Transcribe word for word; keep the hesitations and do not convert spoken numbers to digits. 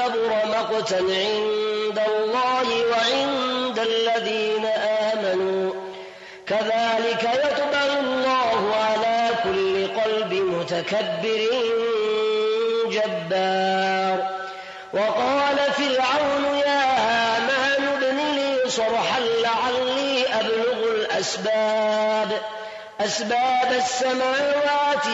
كبر مقتا عند الله وعند الذين آمنوا كذلك يطبع الله على كل قلب متكبر جبار. وقال فرعون يا هامان ابن لي صرحا لعلي أبلغ الأسباب أسباب السماوات